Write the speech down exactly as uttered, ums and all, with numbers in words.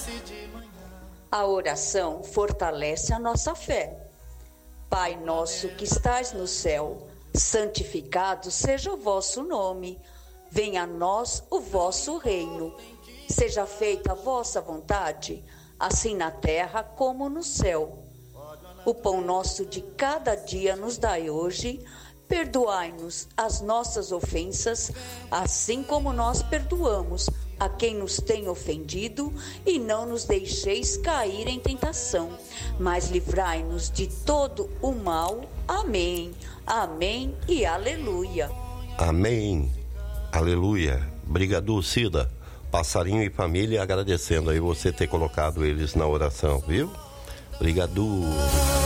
A oração fortalece a nossa fé. Pai nosso que estais no céu, santificado seja o vosso nome. Venha a nós o vosso reino. Seja feita a vossa vontade, assim na terra como no céu. O pão nosso de cada dia nos dai hoje. Perdoai-nos as nossas ofensas, assim como nós perdoamos a quem nos tem ofendido, e não nos deixeis cair em tentação, mas livrai-nos de todo o mal. Amém. Amém e aleluia. Amém. Aleluia. Brigadu, Cida, Passarinho e família, agradecendo aí você ter colocado eles na oração, viu? Brigadu.